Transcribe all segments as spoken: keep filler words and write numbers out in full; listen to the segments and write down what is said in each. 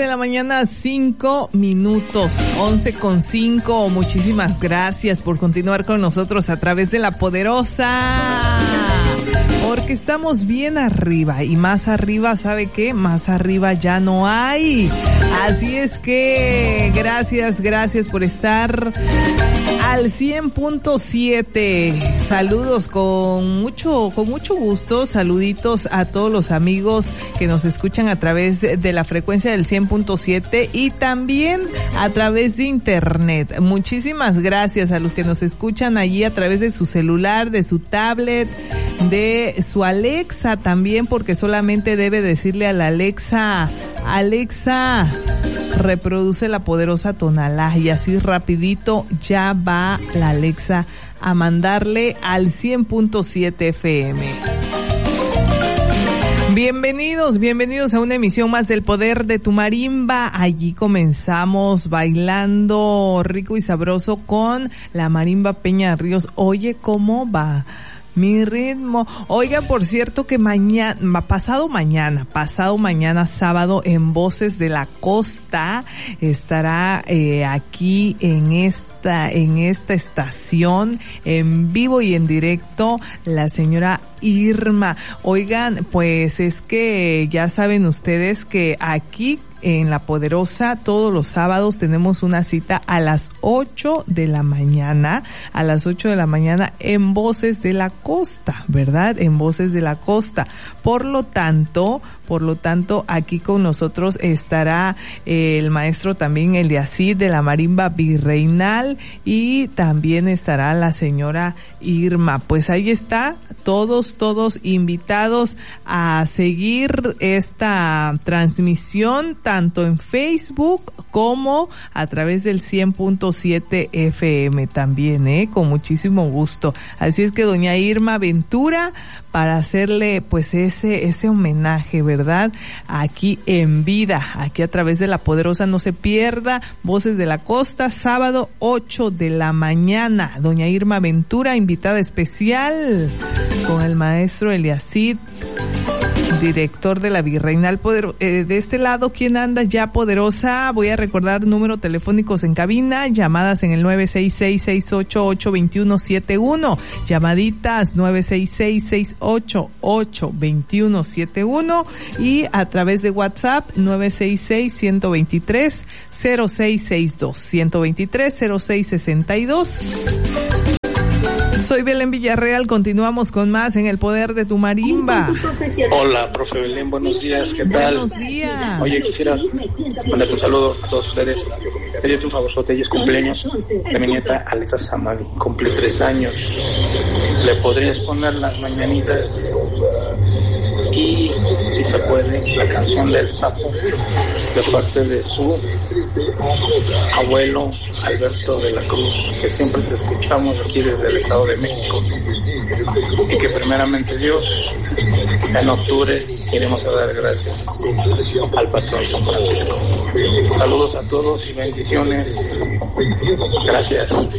la mañana, cinco minutos, once con cinco. Muchísimas gracias por continuar con nosotros a través de La Poderosa. Porque estamos bien arriba y más arriba, ¿sabe qué? Más arriba ya no hay. Así es que gracias, gracias por estar al cien punto siete. Saludos con mucho, con mucho gusto. Saluditos a todos los amigos que nos escuchan a través de la frecuencia del cien punto siete y también a través de internet. Muchísimas gracias a los que nos escuchan allí a través de su celular, de su tablet, de su Alexa también, porque solamente debe decirle a la Alexa, Alexa, reproduce La Poderosa Tonalá, y así rapidito ya va la Alexa a mandarle al cien punto siete F M. Bienvenidos, bienvenidos a una emisión más del Poder de tu Marimba. Allí comenzamos bailando rico y sabroso con la Marimba Peña Ríos. Oye, ¿cómo va mi ritmo? Oiga, por cierto que mañana, pasado mañana, pasado mañana sábado en Voces de la Costa estará eh, aquí en esta, en esta estación en vivo y en directo la señora Irma. Oigan, pues es que ya saben ustedes que aquí en La Poderosa todos los sábados tenemos una cita a las ocho de la mañana, a las ocho de la mañana en Voces de la Costa, ¿verdad? En Voces de la Costa. Por lo tanto, por lo tanto, aquí con nosotros estará eh, el maestro también Eliacid de la Marimba Virreinal y también estará la señora Irma. Pues ahí está, todos, todos invitados a seguir esta transmisión tanto en Facebook como a través del cien punto siete F M también, eh, con muchísimo gusto. Así es que doña Irma Ventura, para hacerle pues ese ese homenaje, ¿verdad? Aquí en vida, aquí a través de La Poderosa, no se pierda Voces de la Costa, sábado ocho de la mañana. Doña Irma Ventura, invitada especial con el maestro Eliacid, director de la Virreinal Poder. Eh, de este lado, ¿quién anda ya poderosa? Voy a recordar números telefónicos en cabina, llamadas en el nueve seis seis, seis ocho ocho, dos uno siete uno, llamaditas nueve seis seis, seis ocho ocho, dos uno siete uno y a través de WhatsApp nueve seis seis, uno dos tres, cero seis seis dos, uno dos tres, cero seis seis dos. Soy Belén Villarreal, continuamos con más en El Poder de tu Marimba. Hola, profe Belén, buenos días, ¿qué tal? Buenos días. Oye, quisiera mandar un saludo a todos ustedes. Pedirte un favorzote, ella es cumpleaños de mi nieta Alexa Samavi, cumple tres años. ¿Le podrías poner las mañanitas? Y, si se puede, la canción del sapo, de parte de su abuelo Alberto de la Cruz, que siempre te escuchamos aquí desde el Estado de México, y que primeramente Dios, en octubre iremos a dar gracias al patrón San Francisco. Saludos a todos y bendiciones. Gracias.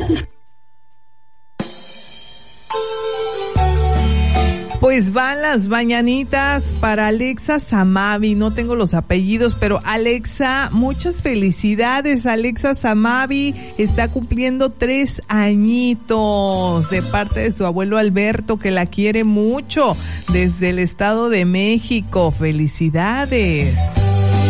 Pues van las mañanitas para Alexa Samavi. No tengo los apellidos, pero Alexa, muchas felicidades. Alexa Samavi está cumpliendo tres añitos de parte de su abuelo Alberto, que la quiere mucho, desde el Estado de México. Felicidades.